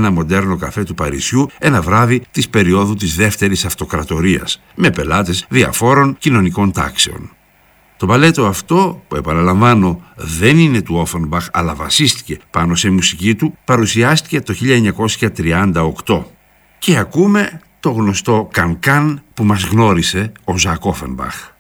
ένα μοντέρνο καφέ του Παρισιού ένα βράδυ της περίοδου της δεύτερης αυτοκρατορίας, με πελάτες διαφόρων κοινωνικών τάξεων. Το μπαλέτο αυτό, που επαναλαμβάνω δεν είναι του Όφενμπαχ αλλά βασίστηκε πάνω σε μουσική του, παρουσιάστηκε το 1938 και ακούμε το γνωστό «Can-Can» που μας γνώρισε ο Ζακ Όφενμπαχ.